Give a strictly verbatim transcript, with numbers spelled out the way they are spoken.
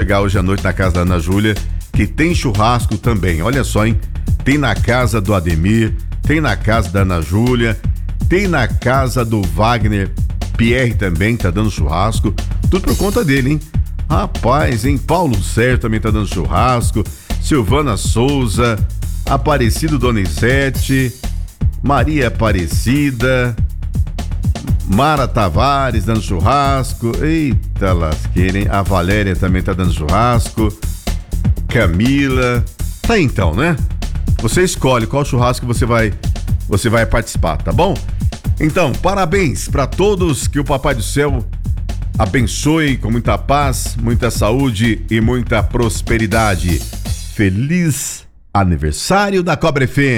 chegar hoje à noite na casa da Ana Júlia, que tem churrasco também. Olha só, hein? Tem na casa do Ademir, tem na casa da Ana Júlia, tem na casa do Wagner Pierre também, tá dando churrasco. Tudo por conta dele, hein? Rapaz, hein? Paulo Sérgio também tá dando churrasco. Silvana Souza, Aparecido Donizete, Maria Aparecida, Mara Tavares dando churrasco. Eita lasqueira, hein? A Valéria também tá dando churrasco. Camila. Tá então, né? Você escolhe qual churrasco você vai, você vai participar, tá bom? Então, parabéns para todos, que o Papai do Céu abençoe com muita paz, muita saúde e muita prosperidade. Feliz aniversário da Cobra F M.